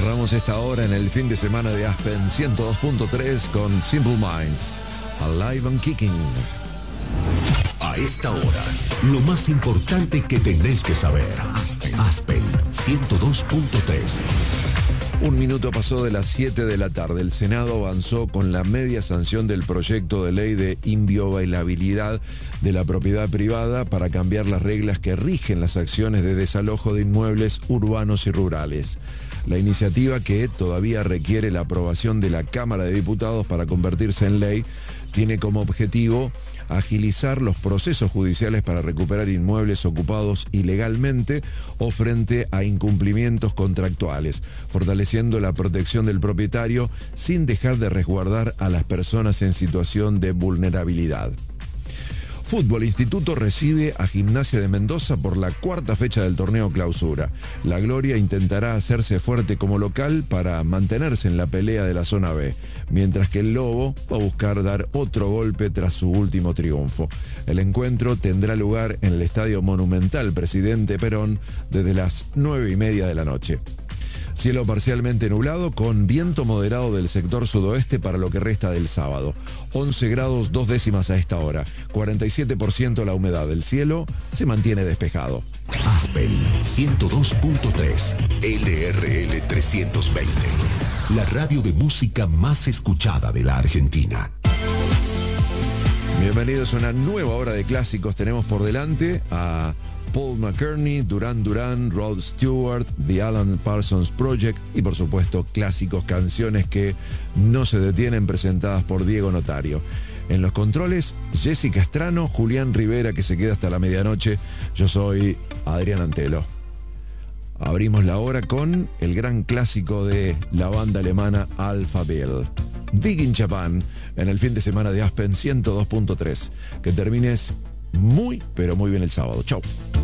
Cerramos esta hora en el fin de semana de Aspen 102.3 con Simple Minds, Alive and Kicking. A esta hora, lo más importante que tenés que saber. Aspen 102.3. Un minuto pasó de las 7 de la tarde. El Senado avanzó con la media sanción del proyecto de ley de inviolabilidad de la propiedad privada para cambiar las reglas que rigen las acciones de desalojo de inmuebles urbanos y rurales. La iniciativa, que todavía requiere la aprobación de la Cámara de Diputados para convertirse en ley, tiene como objetivo agilizar los procesos judiciales para recuperar inmuebles ocupados ilegalmente o frente a incumplimientos contractuales, fortaleciendo la protección del propietario sin dejar de resguardar a las personas en situación de vulnerabilidad. Fútbol. Instituto recibe a Gimnasia de Mendoza por la cuarta fecha del torneo Clausura. La Gloria intentará hacerse fuerte como local para mantenerse en la pelea de la zona B, mientras que el Lobo va a buscar dar otro golpe tras su último triunfo. El encuentro tendrá lugar en el Estadio Monumental Presidente Perón desde las 9:30 de la noche. Cielo parcialmente nublado con viento moderado del sector sudoeste para lo que resta del sábado. 11 grados 2 décimas a esta hora. 47% la humedad del cielo se mantiene despejado. Aspen 102.3. LRL 320. La radio de música más escuchada de la Argentina. Bienvenidos a una nueva hora de clásicos. Tenemos por delante a Paul McCartney, Duran Duran, Rod Stewart, The Alan Parsons Project y por supuesto clásicos, canciones que no se detienen, presentadas por Diego Notario. En los controles, Jessica Estrano, Julián Rivera, que se queda hasta la medianoche. Yo soy Adrián Antelo. Abrimos la hora con el gran clásico de la banda alemana Alpha Bill, Big in Japan, en el fin de semana de Aspen 102.3. Que termines muy, pero muy bien el sábado. Chau.